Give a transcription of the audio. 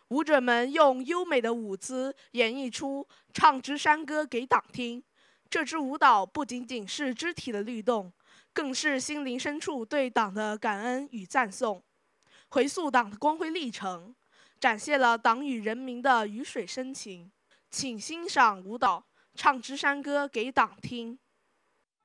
舞者们用优美的舞姿演绎出《唱支山歌给党听》。这支舞蹈不仅仅是肢体的律动，更是心灵深处对党的感恩与赞颂，回溯党的光辉历程，展现了党与人民的鱼水深情。请欣赏舞蹈《唱支山歌给党听》。